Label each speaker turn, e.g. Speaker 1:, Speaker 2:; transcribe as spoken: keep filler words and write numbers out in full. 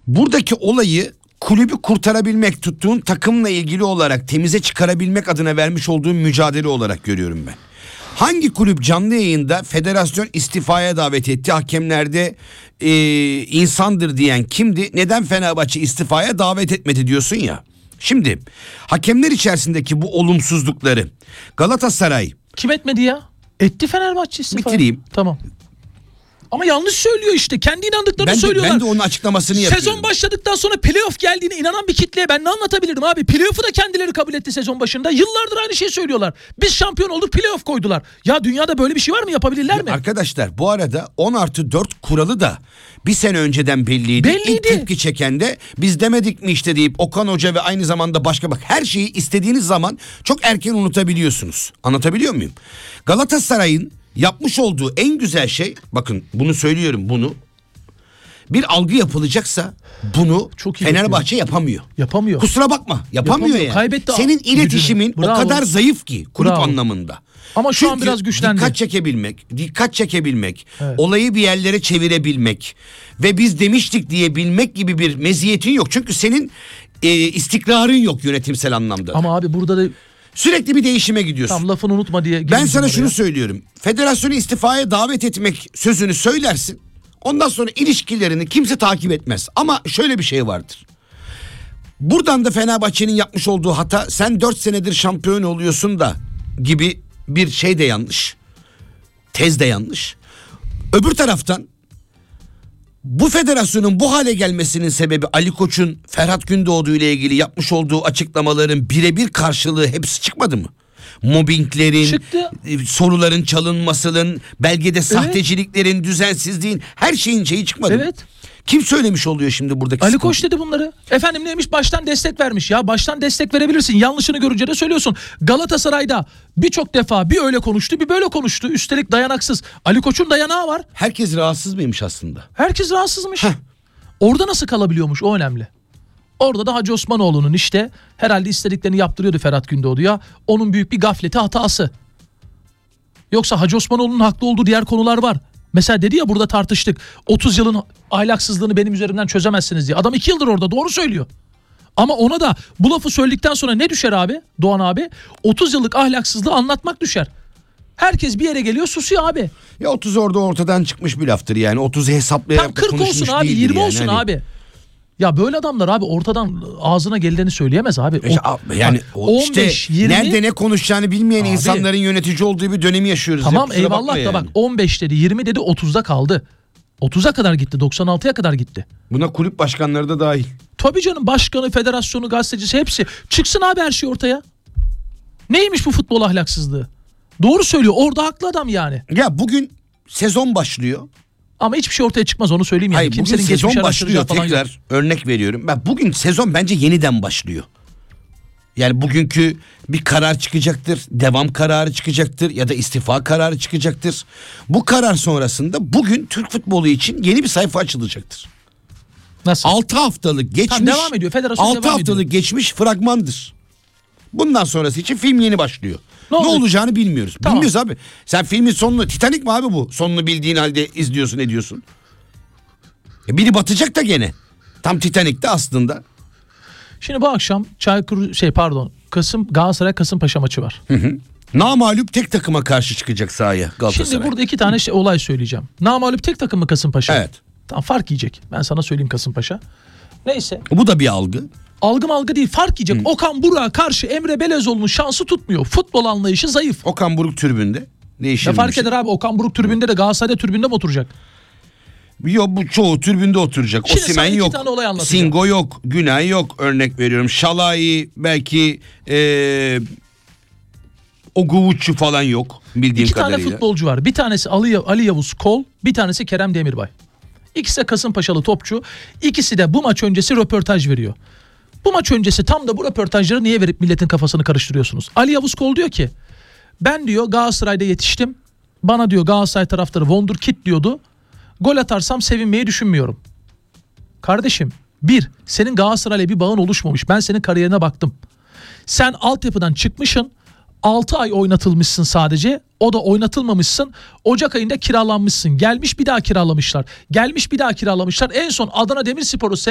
Speaker 1: Buradaki olayı kulübü kurtarabilmek, tuttuğun takımla ilgili olarak temize çıkarabilmek adına vermiş olduğun mücadele olarak görüyorum ben. Hangi kulüp canlı yayında federasyon istifaya davet etti, hakemlerde e, insandır diyen kimdi? Neden Fenerbahçe istifaya davet etmedi diyorsun ya. Şimdi hakemler içerisindeki bu olumsuzlukları Galatasaray...
Speaker 2: Kim etmedi ya? Etti Fenerbahçe istifa.
Speaker 1: Bitireyim.
Speaker 2: Tamam. Ama yanlış söylüyor işte. Kendi inandıklarını
Speaker 1: ben de,
Speaker 2: söylüyorlar.
Speaker 1: Ben de onun açıklamasını yapıyorum.
Speaker 2: Sezon başladıktan sonra playoff geldiğine inanan bir kitleye ben ne anlatabilirim abi? Playoff'u da kendileri kabul etti sezon başında. Yıllardır aynı şeyi söylüyorlar. Biz şampiyon olduk, playoff koydular. Ya dünyada böyle bir şey var mı? Yapabilirler
Speaker 1: ya
Speaker 2: mi?
Speaker 1: Arkadaşlar bu arada on artı dört kuralı da bir sene önceden belliydi.
Speaker 2: Belliydi.
Speaker 1: İlk tepki çeken de biz demedik mi işte deyip Okan Hoca ve aynı zamanda başka, bak her şeyi istediğiniz zaman çok erken unutabiliyorsunuz. Anlatabiliyor muyum? Galatasaray'ın yapmış olduğu en güzel şey, bakın bunu söylüyorum, bunu bir algı yapılacaksa bunu Fenerbahçe yapıyor. yapamıyor.
Speaker 2: Yapamıyor.
Speaker 1: Kusura bakma, yapamıyor, yapamıyor yani.
Speaker 2: Kaybetti.
Speaker 1: Senin iletişimin o kadar zayıf ki kulüp Bravo. anlamında.
Speaker 2: Ama şu Çünkü an biraz güçlendi.
Speaker 1: Dikkat çekebilmek, dikkat çekebilmek,
Speaker 2: evet.
Speaker 1: olayı bir yerlere çevirebilmek ve biz demiştik diyebilmek gibi bir meziyetin yok. Çünkü senin e, istikrarın yok yönetimsel anlamda.
Speaker 2: Ama abi burada da
Speaker 1: sürekli bir değişime gidiyorsun.
Speaker 2: Tam lafını unutma diye.
Speaker 1: Ben sana şunu söylüyorum. Federasyonu istifaya davet etmek sözünü söylersin. Ondan sonra ilişkilerini kimse takip etmez. Ama şöyle bir şey vardır. Buradan da Fenerbahçe'nin yapmış olduğu hata, sen dört senedir şampiyon oluyorsun da gibi bir şey de yanlış. Tez de yanlış. Öbür taraftan bu federasyonun bu hale gelmesinin sebebi Ali Koç'un Ferhat Gündoğdu ile ilgili yapmış olduğu açıklamaların birebir karşılığı hepsi çıkmadı mı? Mobbinglerin,
Speaker 2: Çıktı.
Speaker 1: soruların çalınmasının, belgede evet. sahteciliklerin, düzensizliğin, her şeyin şeyi çıkmadı
Speaker 2: evet.
Speaker 1: mı? Kim söylemiş oluyor şimdi buradaki
Speaker 2: Ali
Speaker 1: sıkıntı?
Speaker 2: Koç dedi bunları. Efendim neymiş, baştan destek vermiş. Ya baştan destek verebilirsin. Yanlışını görünce de söylüyorsun. Galatasaray'da birçok defa bir öyle konuştu, bir böyle konuştu. Üstelik dayanaksız. Ali Koç'un dayanağı var.
Speaker 1: Herkes rahatsız mıymış aslında?
Speaker 2: Herkes rahatsızmış.
Speaker 1: Heh.
Speaker 2: Orada nasıl kalabiliyormuş, o önemli. Orada da Hacı Osmanoğlu'nun işte herhalde istediklerini yaptırıyordu Ferhat Gündoğdu'ya. Onun büyük bir gafleti, hatası. Yoksa Hacı Osmanoğlu'nun haklı olduğu diğer konular var. Mesela dedi ya, burada tartıştık. otuz yılın ahlaksızlığını benim üzerimden çözemezsiniz diye. Adam iki yıldır orada, doğru söylüyor. Ama ona da bu lafı söyledikten sonra ne düşer abi? Doğan abi, otuz yıllık ahlaksızlığı anlatmak düşer. Herkes bir yere geliyor, susuyor abi.
Speaker 1: Ya otuz orada ortadan çıkmış bir laftır yani. otuzu hesaplayarak
Speaker 2: tam kırk olsun abi, yirmi yani. olsun hani... abi. Ya böyle adamlar abi ortadan ağzına geleni söyleyemez abi.
Speaker 1: İşte, o, yani o on beş, işte yirmi, nerede ne konuşacağını bilmeyen abi, insanların yönetici olduğu bir dönemi yaşıyoruz.
Speaker 2: Tamam ya, eyvallah da yani. Bak on beş dedi, yirmi dedi, otuzda kaldı. otuza kadar gitti, doksan altıya kadar gitti.
Speaker 1: Buna kulüp başkanları da dahil.
Speaker 2: Tabii canım, başkanı, federasyonu, gazetecisi hepsi. Çıksın abi her şey ortaya. Neymiş bu futbol ahlaksızlığı? Doğru söylüyor, orada haklı adam yani.
Speaker 1: Ya bugün sezon başlıyor.
Speaker 2: Ama hiçbir şey ortaya çıkmaz, onu söyleyeyim yani.
Speaker 1: Hayır,
Speaker 2: Kimsenin
Speaker 1: bugün sezon başlıyor,
Speaker 2: falan
Speaker 1: tekrar
Speaker 2: yok.
Speaker 1: Örnek veriyorum. Ben bugün sezon bence yeniden başlıyor. Yani bugünkü bir karar çıkacaktır. Devam kararı çıkacaktır ya da istifa kararı çıkacaktır. Bu karar sonrasında bugün Türk futbolu için yeni bir sayfa açılacaktır.
Speaker 2: Nasıl?
Speaker 1: altı haftalık geçmiş.
Speaker 2: Tam devam ediyor. Federasyon
Speaker 1: altı
Speaker 2: devam
Speaker 1: haftalık
Speaker 2: ediyor.
Speaker 1: geçmiş fragmandır. Bundan sonrası için film yeni başlıyor.
Speaker 2: Ne,
Speaker 1: ne olacağını bilmiyoruz.
Speaker 2: Tamam.
Speaker 1: Bilmiyoruz abi. Sen filmin sonunu, Titanic mi abi bu? Sonunu bildiğin halde izliyorsun, ediyorsun. E biri batacak da gene. Tam Titanic'te aslında.
Speaker 2: Şimdi bu akşam Çaykur şey pardon Kasım Galatasaray Kasımpaşa maçı var.
Speaker 1: Hı hı. Namağlup tek takıma karşı çıkacak sahaya Galatasaray.
Speaker 2: Şimdi burada iki tane şey, olay söyleyeceğim. Namağlup tek takım mı Kasımpaşa?
Speaker 1: Evet.
Speaker 2: Tamam, fark yiyecek. Ben sana söyleyeyim Kasımpaşa. Neyse.
Speaker 1: Bu da bir algı.
Speaker 2: Algı malgı değil, fark yiyecek. Hı. Okan Buruk'a karşı Emre Belezoğlu'nun şansı tutmuyor. Futbol anlayışı zayıf.
Speaker 1: Okan Buruk tribünde. Değişir
Speaker 2: ne fark
Speaker 1: şey.
Speaker 2: eder abi, Okan Buruk tribünde de Galatasaray'da tribünde mi oturacak?
Speaker 1: Yok, bu çoğu tribünde oturacak.
Speaker 2: Şimdi
Speaker 1: Osimhen yok. Singo yok. Günay yok. Örnek veriyorum. Şalai belki ee, Oguvuççu falan yok. Bildiğim
Speaker 2: İki
Speaker 1: kadarıyla.
Speaker 2: tane futbolcu var. Bir tanesi Ali, Ali Yavuz Kol. Bir tanesi Kerem Demirbay. İkisi de Kasımpaşalı topçu. İkisi de bu maç öncesi röportaj veriyor. Bu maç öncesi tam da bu röportajları niye verip milletin kafasını karıştırıyorsunuz? Ali Yavuz Kol diyor ki, ben diyor Galatasaray'da yetiştim. Bana diyor Galatasaray taraftarı Wonderkid diyordu. Gol atarsam sevinmeyi düşünmüyorum. Kardeşim, bir, senin Galatasaray'la bir bağın oluşmamış. Ben senin kariyerine baktım. Sen altyapıdan çıkmışsın. altı ay oynatılmışsın sadece. O da oynatılmamışsın. Ocak ayında kiralanmışsın. Gelmiş bir daha kiralamışlar. Gelmiş bir daha kiralamışlar. En son Adana Demirspor'u